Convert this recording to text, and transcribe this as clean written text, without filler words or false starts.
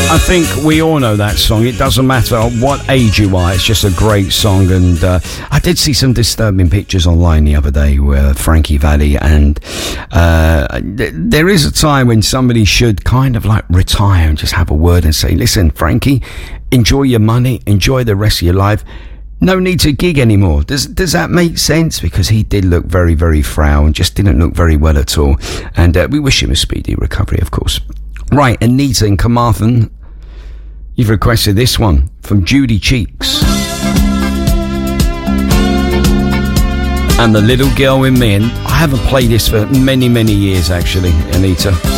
I think we all know that song. It doesn't matter what age you are, it's just a great song. And I did see some disturbing pictures online the other day with Frankie Valli, and there is a time when somebody should kind of like retire and just have a word and say, listen, Frankie, enjoy your money, enjoy the rest of your life. No need to gig anymore. Does that make sense? Because he did look very, very frail and just didn't look very well at all. And we wish him a speedy recovery, of course. Right, Anita in Carmarthen, you've requested this one from Judy Cheeks. And The Little Girl in Me. And I haven't played this for many, many years, actually, Anita.